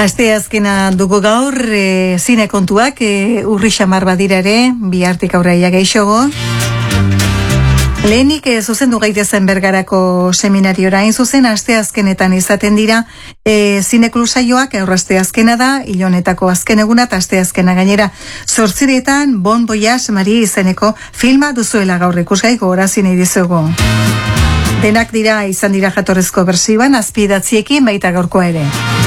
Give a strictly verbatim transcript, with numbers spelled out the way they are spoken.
Asteazkena dugu gaur, e, zine kontuak, e, urri xamar badira ere, bihartik aurraia geixogo. Lehenik e, zuzendu gaitezen Bergarako seminariora, hain zuzen asteazkenetan izaten dira, e, zine klusaioak aurra asteazkena da, ilonetako azken eguna eta asteazkena gainera. Zortzirietan, Bon Voyage Mari izeneko filma duzuela gaur ikusgai gogorazi nahi dizugu. Denak dira izan dira jatorrezko bersioan, azpidatziekin baita gaurkoa ere.